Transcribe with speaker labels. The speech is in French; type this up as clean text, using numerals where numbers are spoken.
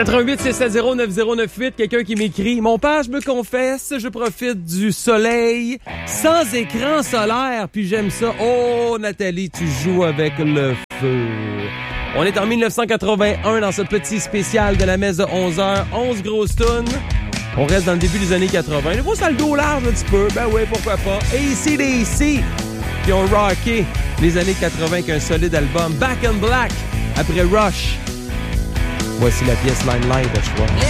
Speaker 1: 88-670-9098, quelqu'un qui m'écrit « Mon père, je me confesse, je profite du soleil sans écran solaire, puis j'aime ça. » Oh, Nathalie, tu joues avec le feu. On est en 1981 dans ce petit spécial de la messe de 11h. 11 grosses tunes. On reste dans le début des années 80. Il faut ça le dos large un petit peu. Ben oui, pourquoi pas. AC/DC qui ont rocké les années 80 avec un solide album. Back in Black après Rush. Voici la pièce Limelight de choix.